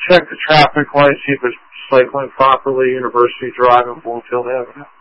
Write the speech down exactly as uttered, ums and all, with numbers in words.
check the traffic light, see if it's cycling properly, University Drive and Bloomfield Avenue.